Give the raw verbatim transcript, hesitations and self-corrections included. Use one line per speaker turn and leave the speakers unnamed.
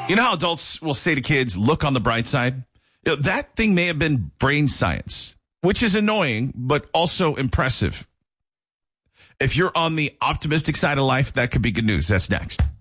You know how adults will say to kids, look on the bright side? You know, that thing may have been brain science, which is annoying, but also impressive. If you're on the optimistic side of life, that could be good news. That's next.